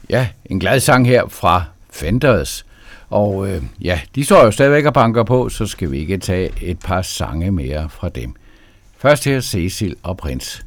Ja, en glad sang her fra Fenders. Og de står jo stadigvæk og banker på, så skal vi ikke tage et par sange mere fra dem. Først her Cecil og Prins.